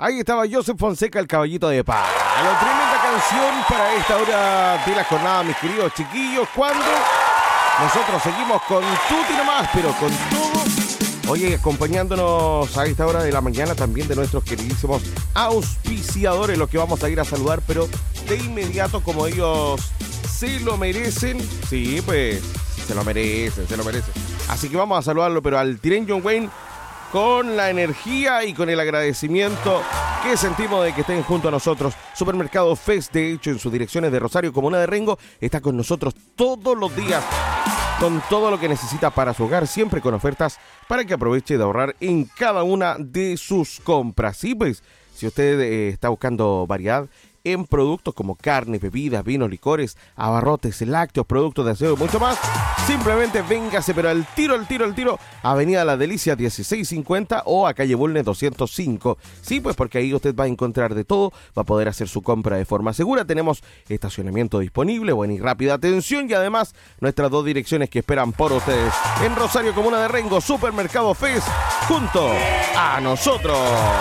Ahí estaba Joseph Fonseca, el caballito de palo. Tremenda canción para esta hora de la jornada, mis queridos chiquillos, cuando nosotros seguimos con tutti nomás, pero con todo. Oye, acompañándonos a esta hora de la mañana también de nuestros queridísimos auspiciadores, los que vamos a ir a saludar, pero de inmediato, como ellos se lo merecen. Sí, pues, se lo merecen. Así que vamos a saludarlo, pero al Tiren John Wayne, con la energía y con el agradecimiento que sentimos de que estén junto a nosotros. Supermercado Fest, de hecho, en sus direcciones de Rosario, Comuna de Rengo, está con nosotros todos los días, con todo lo que necesita para su hogar, siempre con ofertas para que aproveche de ahorrar en cada una de sus compras. Sí, pues, si usted está buscando variedad en productos como carne, bebidas, vinos, licores, abarrotes, lácteos, productos de aseo y mucho más, simplemente véngase, pero al tiro, Avenida La Delicia 1650 o a calle Bulnes 205. Sí, pues porque ahí usted va a encontrar de todo, va a poder hacer su compra de forma segura. Tenemos estacionamiento disponible, buena y rápida atención y además nuestras dos direcciones que esperan por ustedes. En Rosario, Comuna de Rengo, Supermercado Fest, junto a nosotros.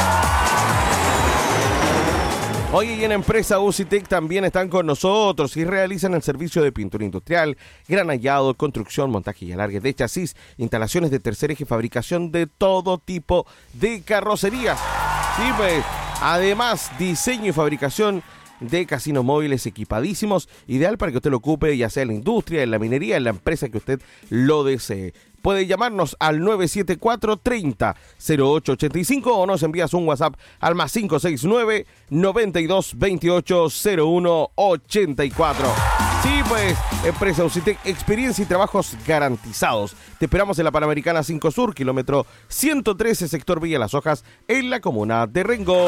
Hoy y en Empresa UCITEC también están con nosotros y realizan el servicio de pintura industrial, granallado, construcción, montaje y alargue de chasis, instalaciones de tercer eje, fabricación de todo tipo de carrocerías. Sí, pues, además, diseño y fabricación de casinos móviles equipadísimos, ideal para que usted lo ocupe ya sea en la industria, en la minería, en la empresa que usted lo desee. Puede llamarnos al 974-30-0885 o nos envías un WhatsApp al más 569-9228-0184. Sí, pues, Empresa UCITEC, experiencia y trabajos garantizados. Te esperamos en la Panamericana 5 Sur, kilómetro 113, sector Villa Las Hojas, en la comuna de Rengo.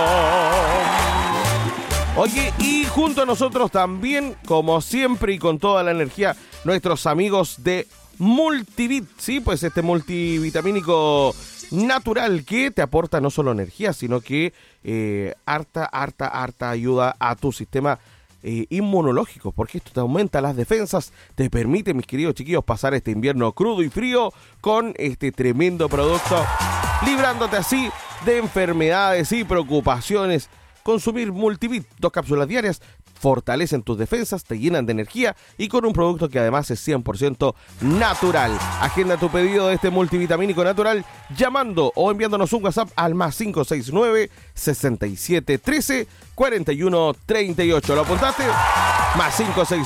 Oye, y junto a nosotros también, como siempre y con toda la energía, nuestros amigos de Multivit, sí, pues este multivitamínico natural que te aporta no solo energía, sino que harta ayuda a tu sistema inmunológico, porque esto te aumenta las defensas, te permite, mis queridos chiquillos, pasar este invierno crudo y frío con este tremendo producto, librándote así de enfermedades y preocupaciones. Consumir Multivit, 2 cápsulas diarias, fortalecen tus defensas, te llenan de energía y con un producto que además es 100% natural. Agenda tu pedido de este multivitamínico natural llamando o enviándonos un WhatsApp al más 569-6713-4138. ¿Lo apuntaste? Más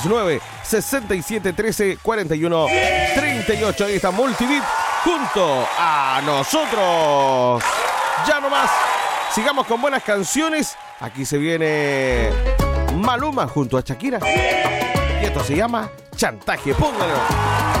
569-6713-4138. Ahí está Multivit junto a nosotros. Ya nomás, sigamos con buenas canciones. Aquí se viene Maluma junto a Shakira. Y esto se llama Chantaje. Póngalo.